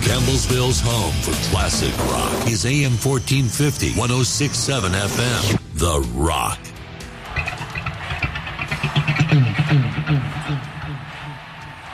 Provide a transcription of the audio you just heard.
Campbellsville's home for classic rock is AM 1450, 106.7 FM. The Rock.